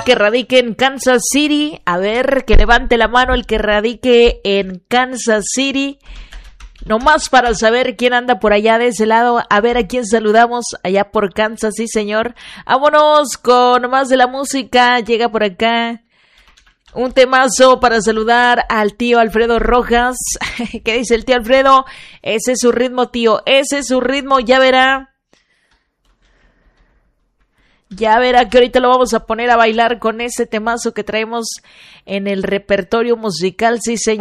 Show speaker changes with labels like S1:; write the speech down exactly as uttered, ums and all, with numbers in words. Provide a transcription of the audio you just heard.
S1: Que radique en Kansas City. A ver, que levante la mano el que radique en Kansas City. Nomás para saber quién anda por allá de ese lado. A ver a quién saludamos allá por Kansas, sí señor. Vámonos con más de la música. Llega por acá un temazo para saludar al tío Alfredo Rojas. ¿Qué dice el tío Alfredo? Ese es su ritmo, tío. Ese es su ritmo, ya verá. Ya verá que ahorita lo vamos a poner a bailar con ese temazo que traemos en el repertorio musical, sí señor.